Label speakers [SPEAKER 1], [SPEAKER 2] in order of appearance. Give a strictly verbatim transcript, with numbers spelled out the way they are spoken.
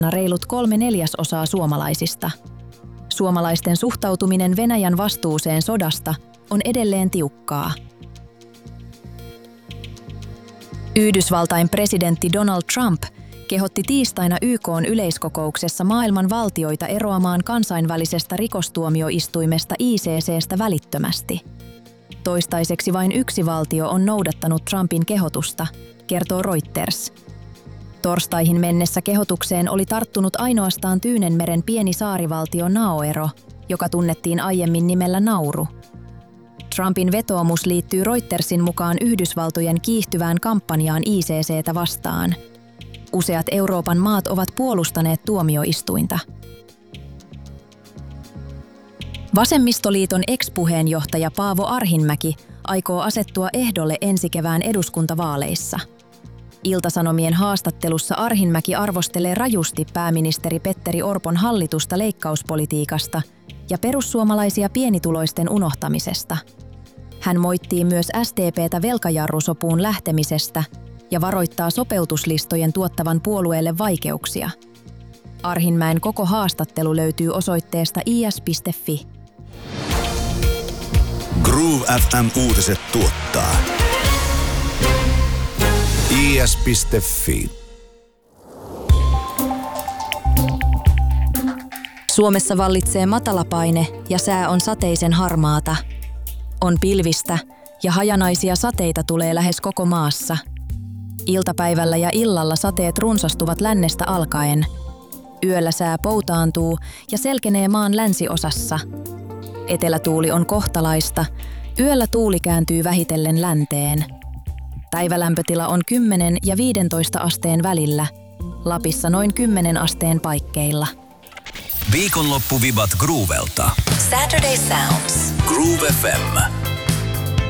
[SPEAKER 1] reilut kolme neljäsosaa suomalaisista. Suomalaisten suhtautuminen Venäjän vastuuseen sodasta on edelleen tiukkaa. Yhdysvaltain presidentti Donald Trump kehotti tiistaina Y K:n yleiskokouksessa maailman valtioita eroamaan kansainvälisestä rikostuomioistuimesta I C C:stä välittömästi. Toistaiseksi vain yksi valtio on noudattanut Trumpin kehotusta, kertoo Reuters. Torstaihin mennessä kehotukseen oli tarttunut ainoastaan Tyynenmeren pieni saarivaltio Naoero, joka tunnettiin aiemmin nimellä Nauru. Trumpin vetoomus liittyy Reutersin mukaan Yhdysvaltojen kiihtyvään kampanjaan I C C:tä vastaan. Useat Euroopan maat ovat puolustaneet tuomioistuinta. Vasemmistoliiton ex-puheenjohtaja Paavo Arhinmäki aikoo asettua ehdolle ensi kevään eduskuntavaaleissa. Ilta-Sanomien haastattelussa Arhinmäki arvostelee rajusti pääministeri Petteri Orpon hallitusta leikkauspolitiikasta ja perussuomalaisia pienituloisten unohtamisesta. Hän moittii myös S D P:tä velkajarrusopuun lähtemisestä ja varoittaa sopeutuslistojen tuottavan puolueelle vaikeuksia. Arhinmäen koko haastattelu löytyy osoitteesta i s piste f i.
[SPEAKER 2] Groove F M-uutiset tuottaa i s piste f i.
[SPEAKER 1] Suomessa vallitsee matalapaine ja sää on sateisen harmaata. On pilvistä ja hajanaisia sateita tulee lähes koko maassa. Iltapäivällä ja illalla sateet runsastuvat lännestä alkaen. Yöllä sää poutaantuu ja selkenee maan länsiosassa. Etelätuuli on kohtalaista, yöllä tuuli kääntyy vähitellen länteen. Päivälämpötila on kymmenen ja viisitoista asteen välillä, Lapissa noin kymmenen asteen paikkeilla.
[SPEAKER 3] Viikonloppuvibat Groovelta. Saturday Sounds. Groove F M.